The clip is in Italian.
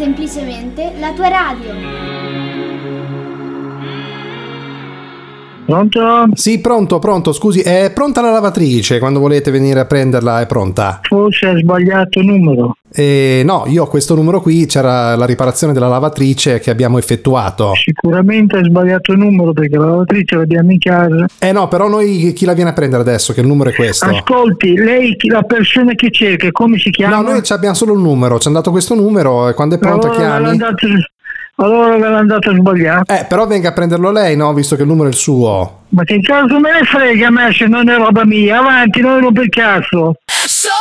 semplicemente la tua radio. Pronto? Sì, pronto, scusi, è pronta la lavatrice? Quando volete venire a prenderla è pronta? Forse ha sbagliato numero. No, io ho questo numero qui, c'era la riparazione della lavatrice che abbiamo effettuato. Sicuramente ha sbagliato numero perché la lavatrice l'abbiamo in casa. No, però noi chi la viene a prendere adesso, che il numero è questo? Ascolti, lei la persona che cerca, come si chiama? No, noi abbiamo solo il numero, ci hanno dato questo numero e quando è pronto chiami. Allora ve l'ha andato a sbagliare. Però venga a prenderlo lei, no? Visto che il numero è il suo. Ma che cazzo me ne frega a me se non è roba mia? Avanti, non per cazzo.